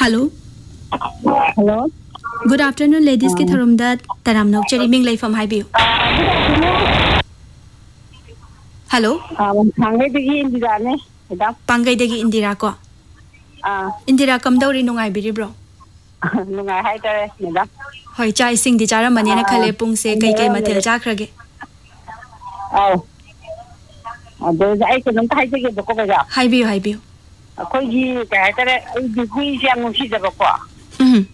Hello. Hello. Good afternoon, ladies. Ki tharum da taram nok cheri ming lai from haibiu. Hello. Pangai dagi Indira ne. Pangai dagi Indira ko. Indira kam dauri nungai biri bro. Nungai hai tare madam. Hoi chai sing di chara mane na khale pung se kai kai mathel ja khrage. Aw. Ado ai ko nang hai dagi ko ga. Haibiu haibiu. Akoi gi kai tare ai di hui siang ngi da ko.